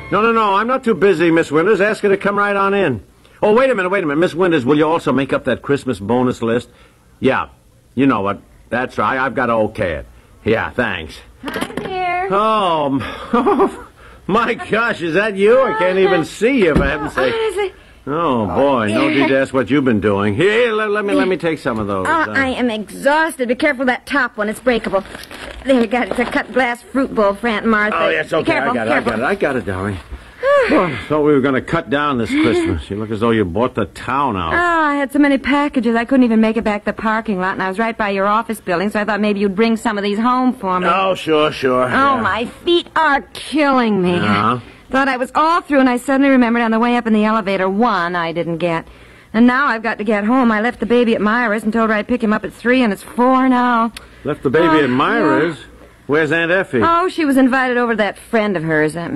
No, I'm not too busy, Miss Winters. Ask her to come right on in. Oh, wait a minute. Miss Winters, will you also make up that Christmas bonus list? Yeah, you know what. That's right. I've got to okay it. Yeah, thanks. Hi there. Oh, my gosh, is that you? I can't even see you, for heaven's sake. Oh, boy, no need to ask what you've been doing. Here, let me take some of those. I am exhausted. Be careful that top one. It's breakable. There, you got it. It's a cut glass fruit bowl for Aunt Martha. Oh, yes, okay. Careful, I got it, darling. I thought we were going to cut down this Christmas. You look as though you bought the town out. Oh, I had so many packages I couldn't even make it back to the parking lot, and I was right by your office building, so I thought maybe you'd bring some of these home for me. Oh, sure. Oh, yeah. my feet are killing me. Uh-huh. Thought I was all through, and I suddenly remembered on the way up in the elevator one I didn't get. And now I've got to get home. I left the baby at Myra's and told her I'd pick him up at 3, and it's 4 now. Left the baby at Myra's? Yeah. Where's Aunt Effie? Oh, she was invited over to that friend of hers,